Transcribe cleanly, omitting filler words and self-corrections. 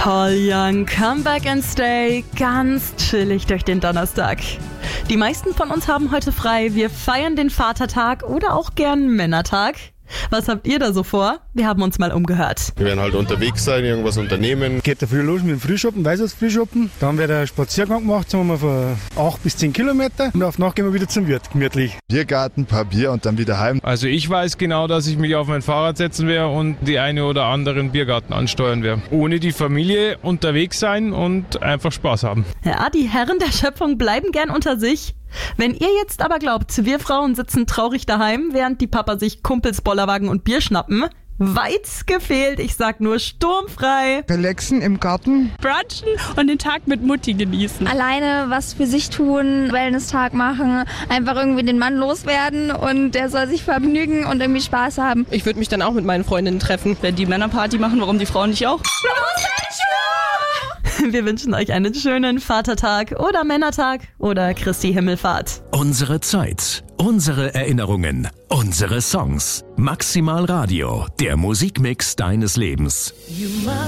Paul Young, Come Back and Stay, ganz chillig durch den Donnerstag. Die meisten von uns haben heute frei. Wir feiern den Vatertag oder auch gern Männertag. Was habt ihr da so vor? Wir haben uns mal umgehört. Wir werden halt unterwegs sein, irgendwas unternehmen. Geht da früh los mit dem Frühschoppen, Weißwurst-Frühschoppen. Dann wird ein Spaziergang gemacht, sagen wir mal von 8 bis 10 Kilometer. Und auf Nacht gehen wir wieder zum Wirt, gemütlich. Biergarten, paar Bier und dann wieder heim. Also ich weiß genau, dass ich mich auf mein Fahrrad setzen werde und die eine oder anderen Biergarten ansteuern werde. Ohne die Familie unterwegs sein und einfach Spaß haben. Ja, die Herren der Schöpfung bleiben gern unter sich. Wenn ihr jetzt aber glaubt, wir Frauen sitzen traurig daheim, während die Papa sich Kumpels, Bollerwagen und Bier schnappen, weit gefehlt, ich sag nur sturmfrei. Relaxen im Garten. Brunchen und den Tag mit Mutti genießen. Alleine was für sich tun, Wellness-Tag machen, einfach irgendwie den Mann loswerden und der soll sich vergnügen und irgendwie Spaß haben. Ich würde mich dann auch mit meinen Freundinnen treffen. Wenn die Männerparty machen, warum die Frauen nicht auch? Wir wünschen euch einen schönen Vatertag oder Männertag oder Christi Himmelfahrt. Unsere Zeit, unsere Erinnerungen, unsere Songs. Maximal Radio, der Musikmix deines Lebens.